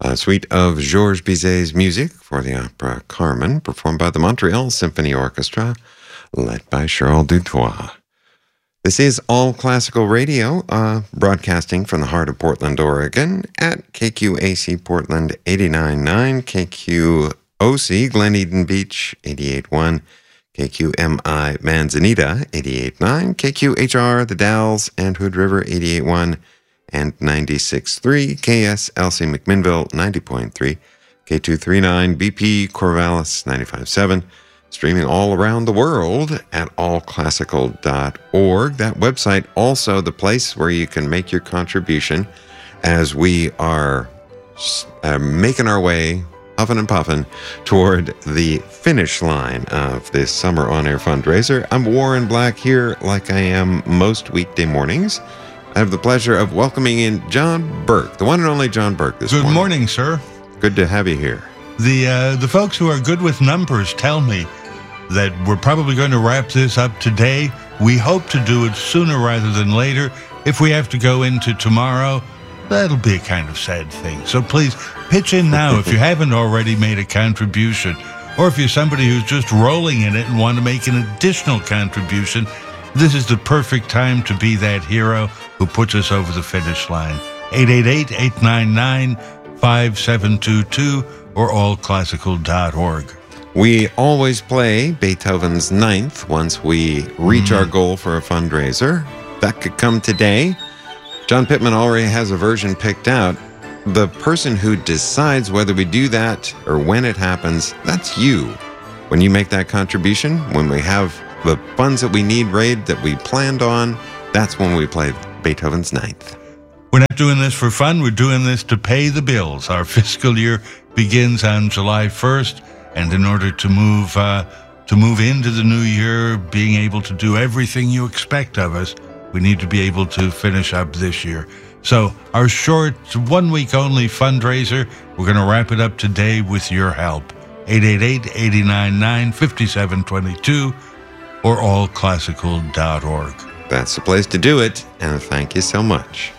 A suite of Georges Bizet's music for the opera Carmen, performed by the Montreal Symphony Orchestra, led by Charles Dutoit. This is All Classical Radio, broadcasting from the heart of Portland, Oregon, at KQAC Portland 89.9, KQOC Glen Eden Beach 88.1, KQMI Manzanita 88.9, KQHR The Dalles and Hood River 88.1, and 96.3, KSLC McMinnville 90.3, K239 BP Corvallis 95.7, streaming all around the world at allclassical.org. That website also the place where you can make your contribution as we are making our way, huffing and puffing, toward the finish line of this Summer On Air fundraiser. I'm Warren Black here like I am most weekday mornings. I have the pleasure of welcoming in John Burke, the one and only John Burke this morning. Good morning, sir. Good to have you here. The folks who are good with numbers tell me that we're probably going to wrap this up today. We hope to do it sooner rather than later. If we have to go into tomorrow, that'll be a kind of sad thing. So please pitch in now if you haven't already made a contribution, or if you're somebody who's just rolling in it and want to make an additional contribution. This is the perfect time to be that hero who puts us over the finish line. 888-899-5722 or allclassical.org. We always play Beethoven's Ninth once we reach our goal for a fundraiser. That could come today. John Pittman already has a version picked out. The person who decides whether we do that or when it happens, that's you. When you make that contribution, when we have the funds that we need raised that we planned on, that's when we play Beethoven's Ninth. We're not doing this for fun. We're doing this to pay the bills. Our fiscal year begins on July 1st, and in order to move into the new year, being able to do everything you expect of us, we need to be able to finish up this year. So our short 1 week only fundraiser, we're going to wrap it up today with your help. 888-899-5722 or allclassical.org. That's the place to do it, and thank you so much.